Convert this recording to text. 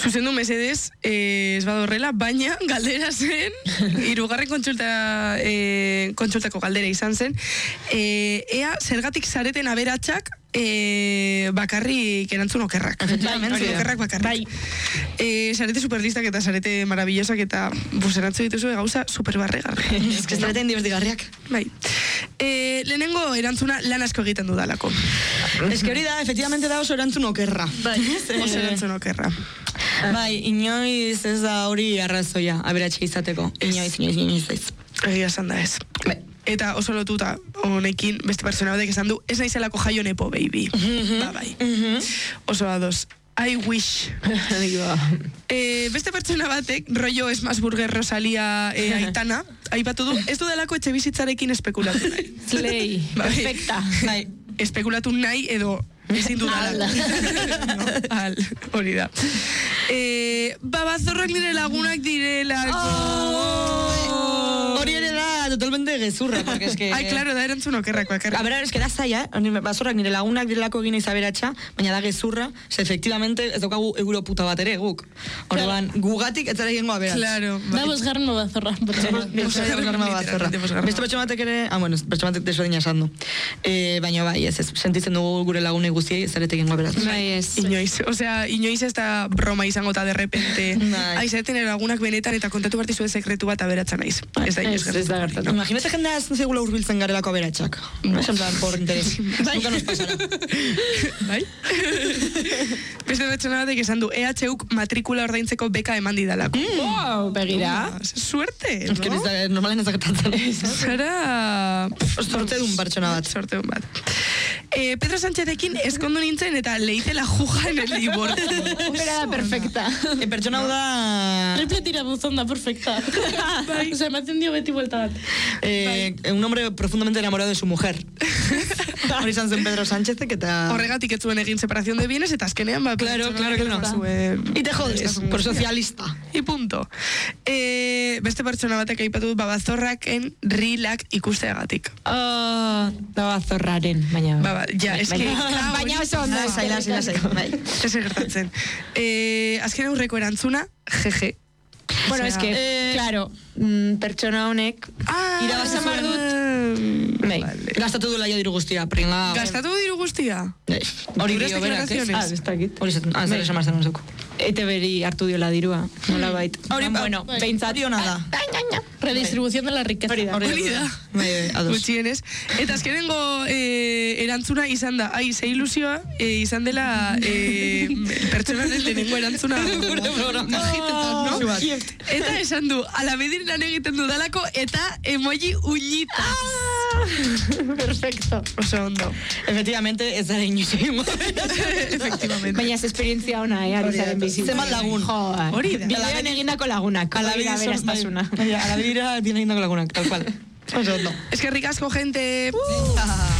zuzendu mesedez, ez badorrela, baina galdera zen, 3. kontsultako galdera izan zen, ea zergatik zareten aberatsak bakarrik erantzun okerrak. Okerrak bakarrik. Zarete superlistak eta zarete maravillosak eta erantzun dituzu gauza superbarregarri. Ez que zareten divertigarriak. Bai. Lehenengo erantzuna lan asko egiten dudalako. Ez que hori da, efectivamente da oso erantzun okerra. Bai, oso erantzun okerra. Bai, inoiz ez da hori arrazoia, aberatxe izateko. Inoiz ez. Egia esan da ez. Bai. Eta oso lotuta honekin beste pertsona batek esan du, ez naizelako jaio nepo, baby. Bai. Oso ados. I wish. Beste pertsona batek, rollo Smasburger Rosalia Aitana, aipatu du, ez du delako etxe bizitzarekin espekulatu nahi. Slay, perfecta. Bai, espekulatu nahi edo ezin dudala. Hori da. Babazorrak nire lagunak direlako. Hori ere da totalmente gezurra, porque es que... Ai, claro, da erantzun okerrak bakarrik. A ver, es que da zaila, bazorrak nire lagunak direlako egin izaberatxa, baina da gezurra, efectivamente ez daukagu euro puta bat ere guk. Orduan, gugatik ez zara egingo aberatx. Claro. Da bosgarno bazorra. Beste pertsonatek ere, bueno, pertsonatek desberdina esan du. Baina bai, ez, sentitzen dugu gure lagunei guztiei ez zarete egingo aberatx. Bai, ez. Inoiz ez da broma izango eta de repente, zareten lagunak benetan eta kontatu bartizu sekretu bat aberatza naiz. Ez da inoiz gertatu. Imagínate jendea ez segula urbiltzen garelako aberatsak. Es en plan, por interés. Nunca nos pasará. Bai? Beste pertsona batek esan du, EHUk matrikula ordaintzeko beka eman didalako. Wow, begira. Suerte, no? Es que normalen ez daketatzen. Zara... Sortedun pertsona bat. Sortedun bat. Pedro Sánchezekin eskondu nintzen eta leite la juja en el divorcio. Era perfecta. Pertsona hau da... Triple tirabuzón da perfecta. O sea, me atendió beti vuelta bat. Un hombre profundamente enamorado de su mujer. Hori izan zen Pedro Sánchezek eta... Horregatik ez zuen egin separación de bienes eta azkenean... Claro. Y te jodes, por socialista. Y punto. Beste pertsona batek aipatu babazorraken rilak ikusteagatik. Babazorraren, baina... Ja, eski... Baina oso ondo. Zaila. Ez gertatzen. Azken aurreko erantzuna, jeje. Bueno, es que, claro, pertsona honek irabazen bar dut. Gastatu duela ja diru guztia, pringa. Gastatu diru guztia? Hori dio berak, ez? Ez dakit. Hori zer esan marzen nuzuk. Ete beri hartu diola dirua, nola bait. Hori, bueno, behintzat. Hori hona da. Redistribución de la riqueza. Hori da. Gutxienez. Eta azkenengo erantzuna izan da, ze ilusioa izan dela pertsonaren lehenengo erantzuna. Eta esan du, ala bedir lan egiten dudalako eta emoji uñita. Perfecto. Oso ondo. Efectivamente, ez zara inoiz egingo. Efectivamente. Baina ez esperientzia ona, arizaren bizi. Zeman lagun. Hori da. Bidean egindako lagunak. Ala beraztasuna. Ala bedira, bien egindako lagunak, tal cual. Oso ondo. Eskerrik asko, gente.